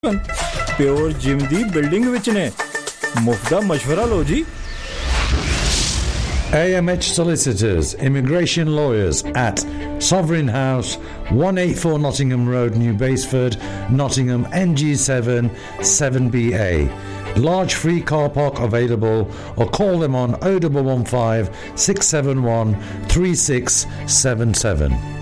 Pure gym दी building विच ने मुफ्त दा मशवरा लो जी। AMH Solicitors, Immigration Lawyers at Sovereign House, 184 Nottingham Road, New Basford, Nottingham, NG7 7BA. Large free car park available, or call them on 0115 671 3677.